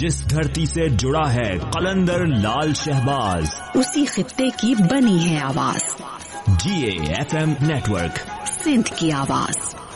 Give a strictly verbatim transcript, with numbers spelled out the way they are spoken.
जिस धरती से जुड़ा है कलंदर लाल शहबाज, उसी खित्ते की बनी है आवाज। जी A F M network, Sindh की आवाज।